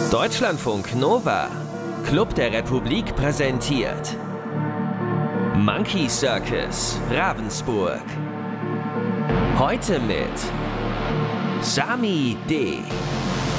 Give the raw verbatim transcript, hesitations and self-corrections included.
Deutschlandfunk Nova, Club der Republik präsentiert Monkey Circus Ravensburg. Heute mit Sami D.